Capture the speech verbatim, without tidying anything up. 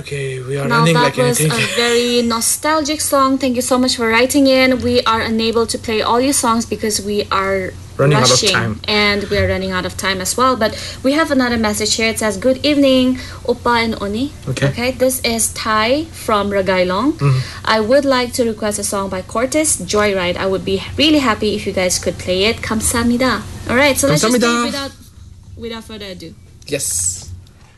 Okay, we are Now running that like was anything. a very nostalgic song. Thank you so much for writing in. We are unable to play all your songs because we are Running out of rushing time. and we are running out of time as well. But we have another message here. It says, "Good evening, Oppa and Oni." Okay. Okay, this is Thai from Ragailong. Mhm. I would like to request a song by Cortis, Joyride. I would be really happy if you guys could play it. Kamsahamnida. All right, so let's just play it Kamsahamnida. without without further ado. Yes.